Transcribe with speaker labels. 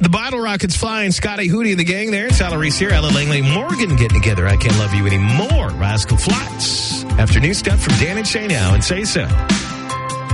Speaker 1: The Bottle Rockets flying. Scotty Hootie and the gang there. Tyler Reese here. Ella Langley Morgan getting together. I Can't Love You Anymore. Rascal Flatts. After new stuff from Dan and Shay now. And Say So.